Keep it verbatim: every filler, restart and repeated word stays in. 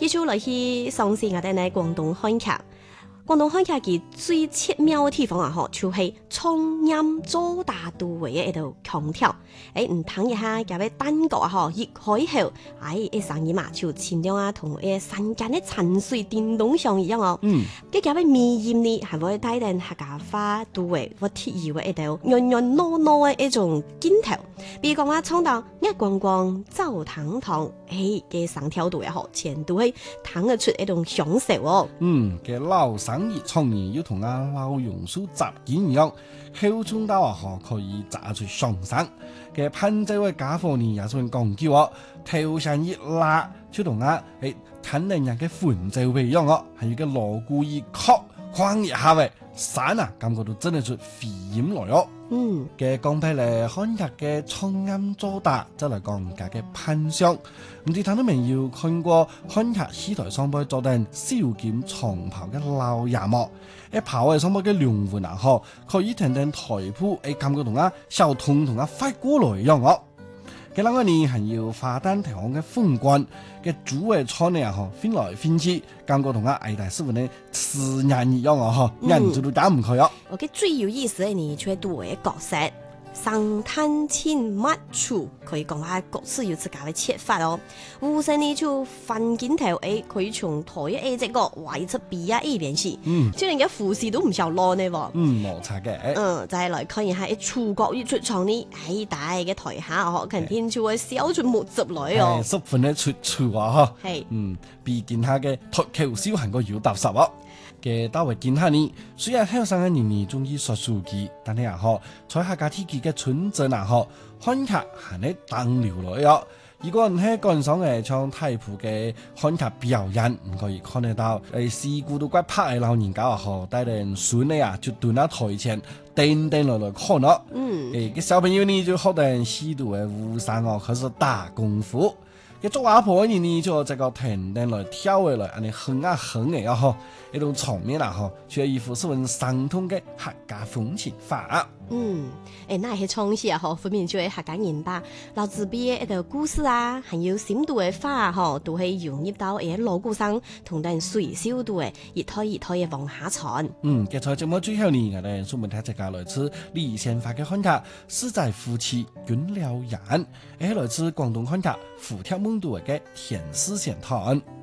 繼續來去嘗試我哋呢廣東漢劇。廣東漢劇佢最奇妙嘅地方啊，嗬，就係創音做大都會嘅一道強調。誒，唔聽一下嗰位單角啊，嗬，一開口，哎，一聲音嘛，就前兩啊同誒山間嘅沉水電動上一樣哦。嗯。嘅嗰位美音呢，係會帶領客家話都會或特有嘅一道軟軟糯糯嘅一種鏡頭。比如講話唱到一光光走堂堂，誒嘅上跳度也好，前都係聽得出一種享受哦。 嗯，嘅老生意創意要同啊老榕樹雜件一樣，口中到啊可可以炸出上山。嘅潘州嘅家伙呢也算講究哦，頭上一拉就同啊誒睇人人嘅伴奏一樣哦，係一個鑼鼓一敲，哐一下喂，山啊感覺到真係出飛音來哦。嗯，嘅講起嚟，漢劇嘅創音做大，就嚟講而家嘅潘湘，唔知睇到未？要看過漢劇戲台上邊做定小劍長袍嘅老爺幕，一袍嘅上邊嘅龍門啊，嗬，可以聽聽台譜，誒感覺同啊小童同啊快過來一樣哦。嘅兩個呢係要化單提行嘅風棍嘅主嘅窗呢啊，嗬，飛來飛去，感覺同啊藝大師傅呢似人一樣啊，嗬，人做都打唔開哦。 我嘅最有意思嘅呢，就係杜嘅角色。上探千乜處，可以講話各自有自家嘅切法哦。無聲呢就翻鏡頭，誒，可以從台 A 這個畫出 B 啊 A 聯繫，嗯，即係人家護士都唔少攞呢喎。 嗯，冇錯嘅。 嗯，就係來看一下一觸角一出場呢，喺大嘅台下哦，肯定就會笑出木汁來哦。 十分嘅出處啊，嗬。 係。 嗯，比見下嘅台球小行個要踏實哦。嘅單位見下呢，雖然後生嘅年年中意說書記，但係啊嗬，在客家體系嘅村鎮啊嗬，漢劇係你當流來哦。如果唔係觀賞嘅唱太譜嘅漢劇表演，唔可以看得到誒，事故都怪拍嘅老人家啊嗬，帶領孫呢啊就蹲喺台前，定定來來看咯。嗯，誒，嘅小朋友呢就學得許多嘅武生哦，可是打功夫。嘅做阿婆呢，呢就這個停定來跳嘅來，安尼哼啊哼嘅啊嗬，一種場面啊嗬，就一副十分生動嘅客家風情法。 嗯，誒，那些創意啊嗬，分明就係客家人吧，老字邊嘅一個故事啊，還有深度嘅話啊嗬，都係融入到誒鑼鼓上，同等水小度嘅一胎一胎嘅往下傳。嗯， 嘅在節目最後呢，我哋專門睇一個來自李先發嘅漢劇，四仔夫妻滾了人，誒來自廣東漢劇胡鐵夢度嘅天使仙探。